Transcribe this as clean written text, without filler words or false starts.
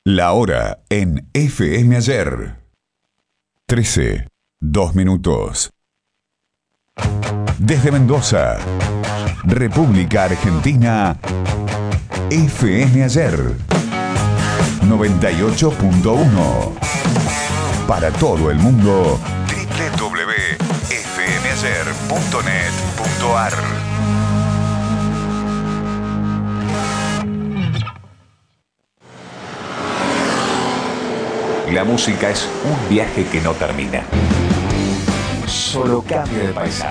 La hora en FM Ayer. 13, 2 minutos. Desde Mendoza, República Argentina, FM Ayer 98.1. Para todo el mundo, www.fmayer.net.ar. La música es un viaje que no termina. Solo cambia de paisaje.